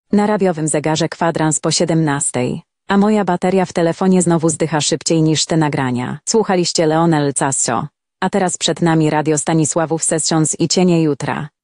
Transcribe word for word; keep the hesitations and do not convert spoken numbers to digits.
Na radiowym zegarze kwadrans po siedemnastej, a moja bateria w telefonie znowu zdycha szybciej niż te nagrania. Słuchaliście Leonel Cassio. A teraz przed nami Radio Stanisławów Sessions i Cienie Jutra.